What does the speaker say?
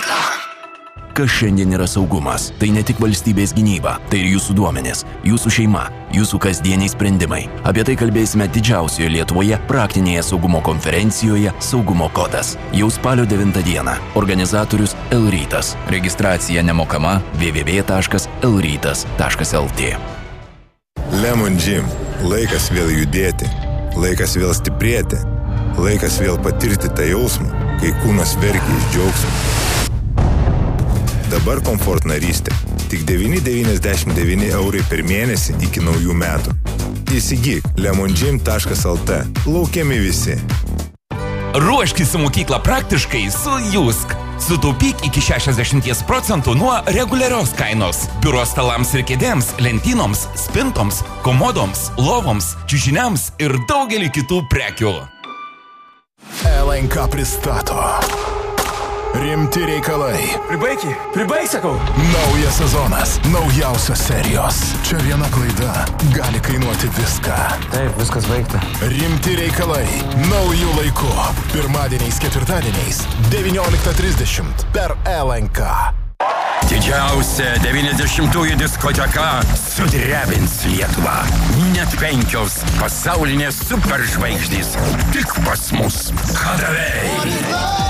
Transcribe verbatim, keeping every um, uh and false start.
Kas šiandien yra saugumas? Tai ne tik valstybės gynyba, tai ir jūsų duomenės, jūsų šeima, jūsų kasdieniai sprendimai. Apie tai kalbėsime didžiausioje Lietuvoje praktinėje saugumo konferencijoje Saugumo kodas. Jau spalio devintą dieną. Organizatorius L-rytas. Registracija nemokama w w w taškas l rytas taškas l t. Lemon Gym. Laikas vėl judėti. Laikas vėl stiprėti. Laikas vėl patirti tą jausmą, kai kūnas verkia iš džiaugsmo. Dabar komfort narystė. Tik devyni devyniasdešimt devyni eurai per mėnesį iki naujų metų. Įsigyk lemon gym taškas l t. Laukiami visi. Ruoškis į mokyklą praktiškai su Jusk. Sutaupyk iki šešiasdešimt procentų nuo reguliarios kainos. Biuro stalams ir kėdėms, lentynoms, spintoms, komodoms, lovoms, čiužiniams ir daugelį kitų prekių. L N K pristato Rimti reikalai. Pribaiki, pribaik, sakau. Naujas sezonas, naujausios serijos. Čia viena klaida gali kainuoti viską. Taip, viskas baigta. Rimti reikalai. Naujų laikų. Pirmadieniais, ketvirtadieniais, devynioliktą trisdešimt per L N K. Didžiausia devyniasdešimtųjų diskoteka sudrebins Lietuvą. Net penkios pasaulinės superžvaigždės tik pas mus. Kadavei.